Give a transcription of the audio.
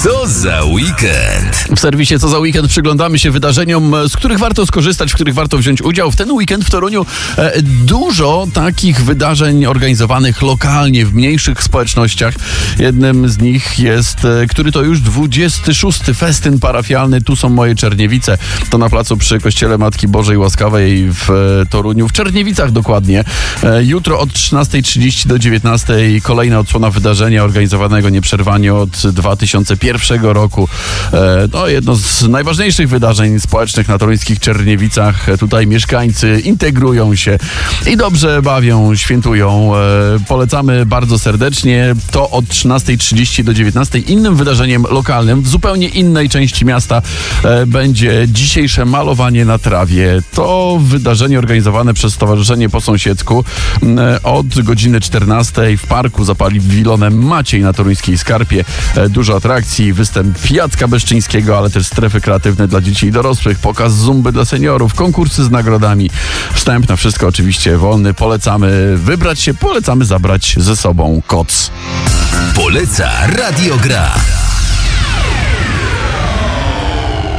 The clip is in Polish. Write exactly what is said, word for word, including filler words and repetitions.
Co za weekend? W serwisie Co za weekend przyglądamy się wydarzeniom, z których warto skorzystać, w których warto wziąć udział. W ten weekend w Toruniu e, dużo takich wydarzeń organizowanych lokalnie, w mniejszych społecznościach. Jednym z nich jest, e, który to już dwudziesty szósty festyn parafialny Tu są moje Czerniewice. To na placu przy Kościele Matki Bożej Łaskawej w e, Toruniu, w Czerniewicach dokładnie. E, jutro od trzynastej trzydzieści do dziewiętnastej kolejna odsłona wydarzenia organizowanego nieprzerwanie od dwa tysiące pierwszego roku. E, no, jedno z najważniejszych wydarzeń społecznych na toruńskich Czerniewicach. Tutaj mieszkańcy integrują się i dobrze bawią, świętują. E, polecamy bardzo serdecznie. To od trzynastej trzydzieści do dziewiętnastej. Innym wydarzeniem lokalnym w zupełnie innej części miasta e, będzie dzisiejsze malowanie na trawie. To wydarzenie organizowane przez Stowarzyszenie Po Sąsiedzku e, od godziny czternastej w parku Zapaliwilonem Maciej na toruńskiej Skarpie. E, dużo atrakcji, występ Jacka Beszczyńskiego, ale też strefy kreatywne dla dzieci i dorosłych, pokaz zumby dla seniorów, konkursy z nagrodami. Wstęp na wszystko oczywiście wolny. Polecamy wybrać się, polecamy zabrać ze sobą koc. Poleca Radio Gra.